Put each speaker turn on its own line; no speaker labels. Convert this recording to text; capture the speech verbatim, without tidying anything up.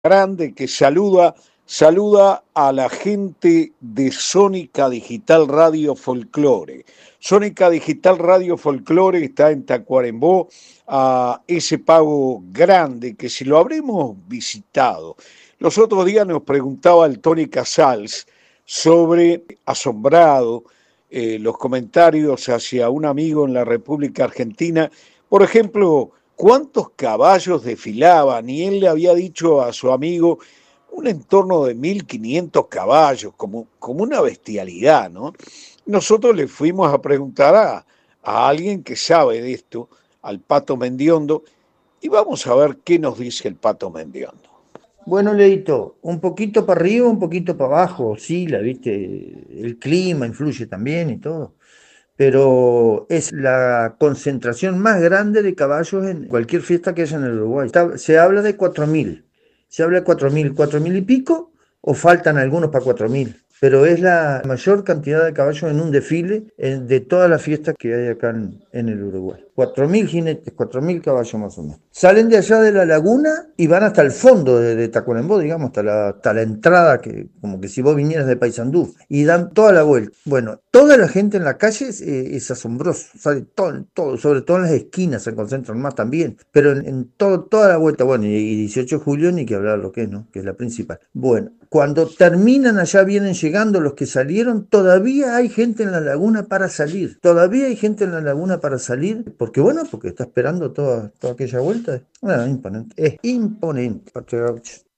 grande que saluda, saluda a la gente de Sónica Digital Radio Folklore. Sónica Digital Radio Folklore está en Tacuarembó, a ese pago grande que si lo habremos visitado. Los otros días nos preguntaba el Tony Casals sobre, asombrado, eh, los comentarios hacia un amigo en la República Argentina. Por ejemplo, cuántos caballos desfilaban, y él le había dicho a su amigo un entorno de mil quinientos caballos, como, como una bestialidad, ¿no? Nosotros le fuimos a preguntar a, a alguien que sabe de esto, al Pato Mendiondo, y vamos a ver qué nos dice el Pato Mendiondo.
Bueno, Leito, un poquito para arriba, un poquito para abajo, sí, la viste, el clima influye también y todo, pero es la concentración más grande de caballos en cualquier fiesta que haya en el Uruguay. Está- se habla de cuatro mil, se habla de cuatro mil, cuatro mil y pico, o faltan algunos para cuatro mil, pero es la mayor cantidad de caballos en un desfile eh, de todas las fiestas que hay acá en, en el Uruguay. cuatro mil jinetes, cuatro mil caballos más o menos. Salen de allá de la laguna y van hasta el fondo de, de Tacuarembó, digamos, hasta la, hasta la entrada, que como que si vos vinieras de Paysandú, y dan toda la vuelta. Bueno, toda la gente en la calle es, eh, es asombroso, sale todo, todo, sobre todo en las esquinas se concentran más también, pero en, en todo, toda la vuelta, bueno, y, y dieciocho de julio ni que hablar lo que es, ¿no? Que es la principal. Bueno, cuando terminan allá vienen llegando los que salieron, todavía hay gente en la laguna para salir, todavía hay gente en la laguna para salir, porque bueno, porque está esperando toda, toda aquella vuelta. Ah, imponente, es imponente, Patria Gaucha.